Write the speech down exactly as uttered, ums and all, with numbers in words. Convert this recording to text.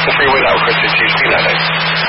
the freeway now, Chris. Did you see that? Eh?